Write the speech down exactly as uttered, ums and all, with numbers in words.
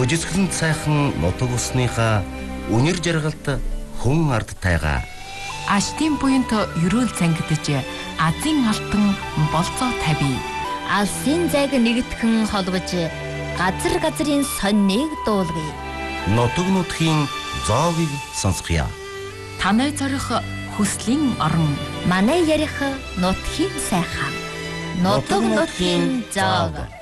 Бүжигсгэлэн сайхан нутаг усныхаа үнэр жаргалт хүн ард тайгаа. Аштын буянт ерөөл цангидж азийн алтан болцоо тавь. Алсын зайг нэгтгэн холбож газар газрын соннийг дуулгая. Нутаг нутгийн зоогийг сонсгоё. Танай зорих хүслийн орон. Манай ярих нутгийн сайхан. Нутаг нутгийн зоог.